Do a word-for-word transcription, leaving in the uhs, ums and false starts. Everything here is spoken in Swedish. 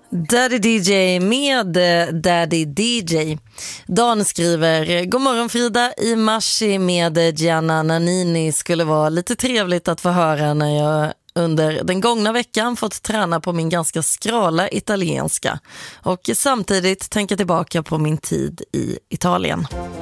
Daddy D J med Daddy D J. Dan skriver: God morgon Frida, i Marsi med Gianna Nannini skulle vara lite trevligt att få höra när jag under den gångna veckan fått träna på min ganska skrala italienska och samtidigt tänka tillbaka på min tid i Italien.